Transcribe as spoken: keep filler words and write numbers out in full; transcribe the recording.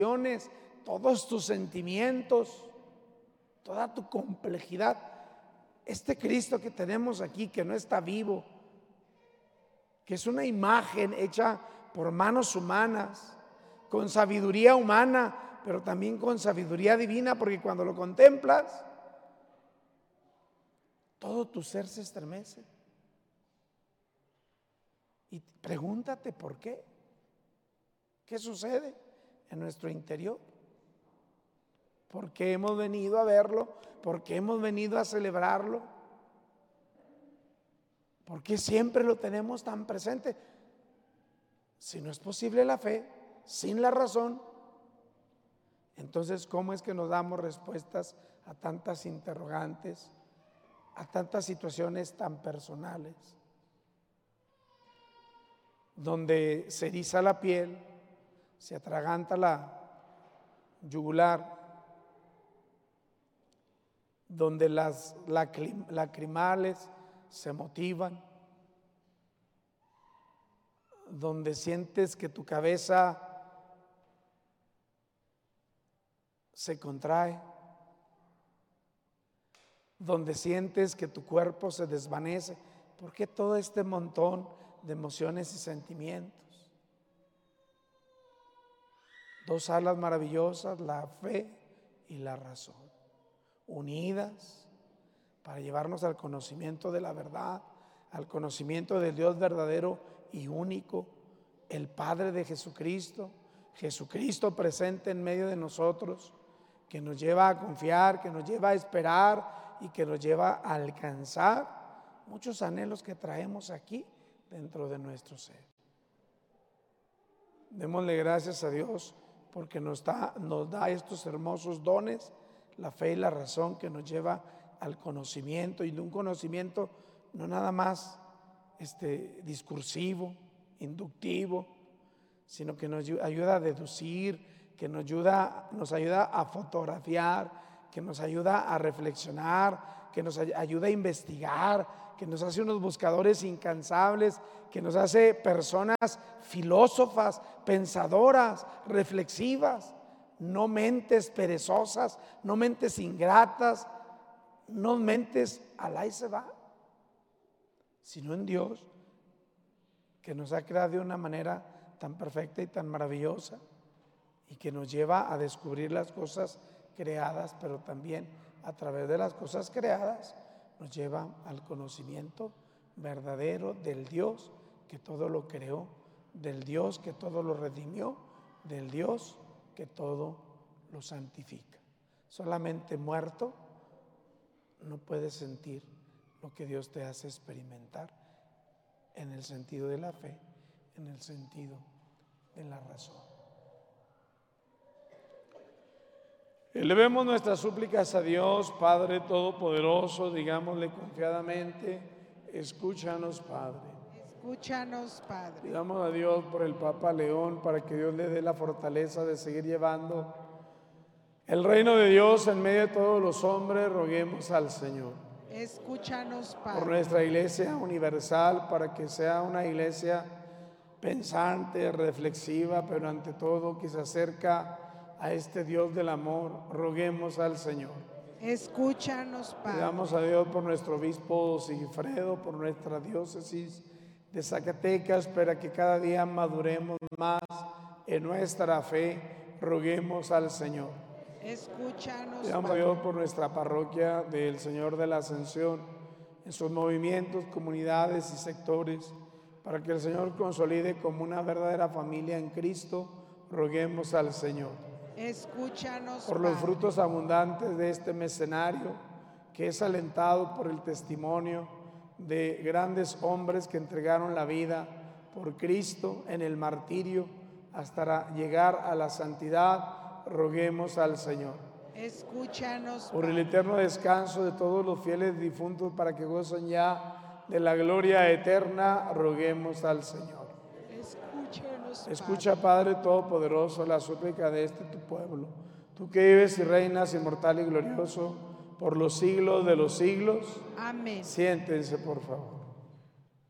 emociones, todos tus sentimientos, toda tu complejidad. Este Cristo que tenemos aquí, que no está vivo, que es una imagen hecha por manos humanas, con sabiduría humana, pero también con sabiduría divina, porque cuando lo contemplas, todo tu ser se estremece. Y pregúntate por qué. ¿Qué sucede en nuestro interior? ¿Por qué hemos venido a verlo? ¿Por qué hemos venido a celebrarlo? ¿Por qué siempre lo tenemos tan presente? Si no es posible la fe, sin la razón, entonces ¿cómo es que nos damos respuestas a tantas interrogantes, a tantas situaciones tan personales, donde se eriza la piel, se atraganta la yugular, donde las lacrimales se motivan, donde sientes que tu cabeza se contrae, donde sientes que tu cuerpo se desvanece? ¿Por qué todo este montón de emociones y sentimientos? Dos alas maravillosas, la fe y la razón, unidas para llevarnos al conocimiento de la verdad, al conocimiento del Dios verdadero y único, el Padre de Jesucristo, Jesucristo presente en medio de nosotros, que nos lleva a confiar, que nos lleva a esperar y que nos lleva a alcanzar muchos anhelos que traemos aquí dentro de nuestro ser. Démosle gracias a Dios porque nos da, nos da estos hermosos dones, la fe y la razón, que nos lleva al conocimiento, y de un conocimiento no nada más este, discursivo, inductivo, sino que nos ayuda a deducir, que nos ayuda, nos ayuda a fotografiar, que nos ayuda a reflexionar, que nos ayuda a investigar, que nos hace unos buscadores incansables, que nos hace personas filósofas, pensadoras, reflexivas, no mentes perezosas, no mentes ingratas, no mentes al ahí se va, sino en Dios, que nos ha creado de una manera tan perfecta y tan maravillosa, y que nos lleva a descubrir las cosas creadas, pero también a través de las cosas creadas nos lleva al conocimiento verdadero del Dios que todo lo creó, del Dios que todo lo redimió, del Dios que todo lo santifica. Solamente muerto no puedes sentir lo que Dios te hace experimentar en el sentido de la fe, en el sentido de la razón. Elevemos nuestras súplicas a Dios, Padre Todopoderoso, digámosle confiadamente: escúchanos, Padre. Escúchanos, Padre. Pidamos a Dios por el Papa León, para que Dios le dé la fortaleza de seguir llevando el reino de Dios en medio de todos los hombres. Roguemos al Señor. Escúchanos, Padre. Por nuestra iglesia universal, para que sea una iglesia pensante, reflexiva, pero ante todo que se acerca a este Dios del amor. Roguemos al Señor. Escúchanos, Padre. Pidamos a Dios por nuestro obispo Sigifredo, por nuestra diócesis de Zacatecas, para que cada día maduremos más en nuestra fe. Roguemos al Señor. Escúchanos, Pidamos Padre. a Dios por nuestra parroquia del Señor de la Ascensión, en sus movimientos, comunidades y sectores, para que el Señor consolide como una verdadera familia en Cristo. Roguemos al Señor. Escúchanos, Por los Padre. frutos abundantes de este mecenario, que es alentado por el testimonio de grandes hombres que entregaron la vida por Cristo en el martirio hasta llegar a la santidad. Roguemos al Señor. Escúchanos, Por el Padre. eterno descanso de todos los fieles difuntos, para que gocen ya de la gloria eterna. Roguemos al Señor. Escúchanos, Padre. Escucha, Padre Todopoderoso, la súplica de este tu pueblo, tú que vives y reinas inmortal y glorioso por los siglos de los siglos. Amén. Siéntense, por favor.